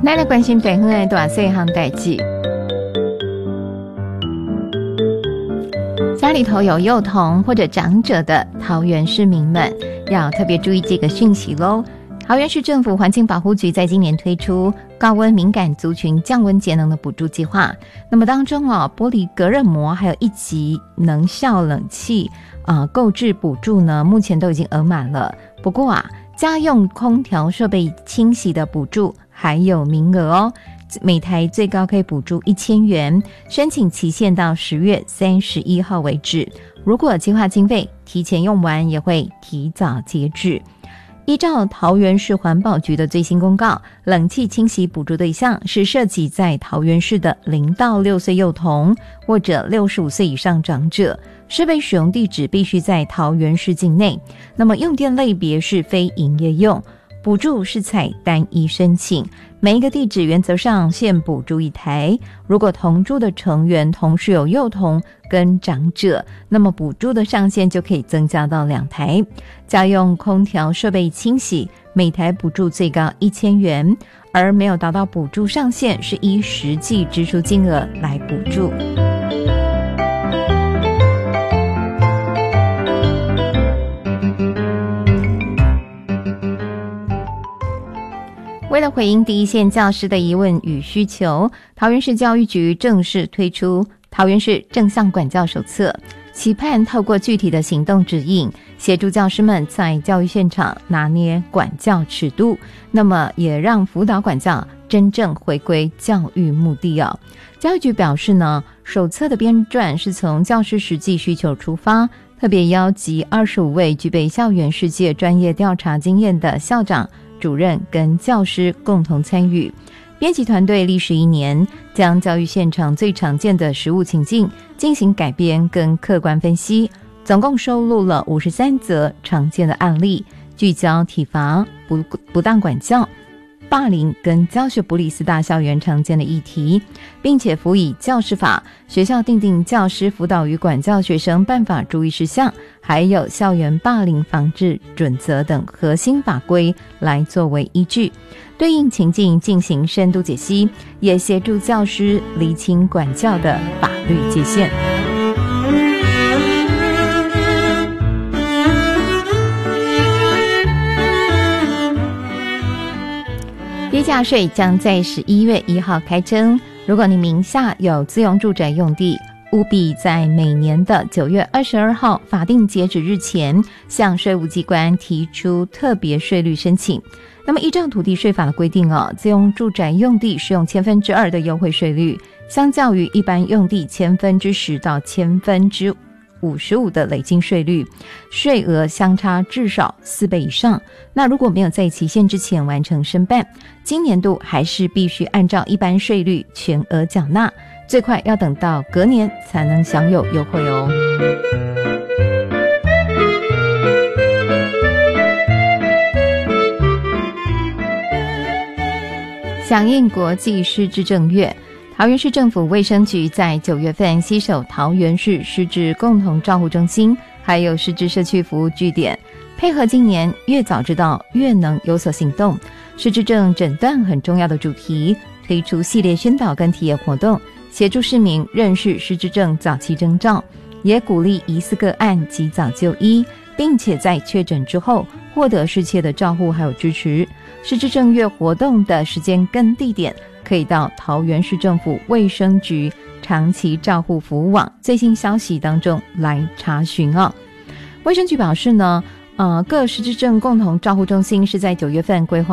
咱来关心地方的大细项代志。家里头有幼童或者长者的桃园市民们，要特别注意这个讯息咯。桃园市政府环境保护局在今年推出高温敏感族群降温节能的补助计划，那么当中玻璃隔热膜还有1级能效冷气购置补助呢，目前都已经额满了。不过家用空调设备清洗的补助还有名额哦，每台最高可以补助1000元，申请期限到10月31号为止。如果计划经费提前用完，也会提早截止。依照桃园市环保局的最新公告，冷气清洗补助对象是涉及在桃园市的0到6岁幼童或者65岁以上长者，设备使用地址必须在桃园市境内，那么用电类别是非营业用，补助是采单一申请，每一个地址原则上限补助1台。如果同住的成员同时有幼童跟长者，那么补助的上限就可以增加到2台。家用空调设备清洗每台补助最高1000元，而没有达到补助上限是依实际支出金额来补助。为了回应第一线教师的疑问与需求，桃园市教育局正式推出桃园市正向管教手册，期盼透过具体的行动指引，协助教师们在教育现场拿捏管教尺度，那么也让辅导管教真正回归教育目的哦。教育局表示呢，手册的编撰是从教师实际需求出发，特别邀集25位具备校园世界专业调查经验的校长、主任跟教师共同参与。编辑团队历时1年，将教育现场最常见的实务情境进行改编跟客观分析，总共收录了53则常见的案例，聚焦体罚、不当管教、霸凌跟教学不力4大校园常见的议题，并且辅以教师法、学校订定教师辅导与管教学生办法注意事项，还有校园霸凌防治准则等核心法规来作为依据，对应情境进行深度解析，也协助教师厘清管教的法律界限。低价税将在11月1号开征，如果你名下有自用住宅用地，务必在每年的9月22号法定截止日前向税务机关提出特别税率申请。那么依照土地税法的规定自用住宅用地适用2%的优惠税率，相较于一般用地10%到55%的累进税率，税额相差至少4倍以上。那如果没有在期限之前完成申办，今年度还是必须按照一般税率全额缴纳，最快要等到隔年才能享有优惠哦。响应国际失智症月，桃园市政府卫生局在9月份携手桃园市失智共同照护中心还有失智社区服务据点，配合今年越早知道越能有所行动失智症诊断很重要的主题，推出系列宣导跟体验活动，协助市民认识失智症早期征兆，也鼓励疑似个案及早就医，并且在确诊之后获得适切的照护还有支持。失智症月活动的时间跟地点可以到桃园市政府卫生局长期照护服务网最新消息当中来查询哦。卫生局表示呢，各失智症共同照护中心是在9月份规划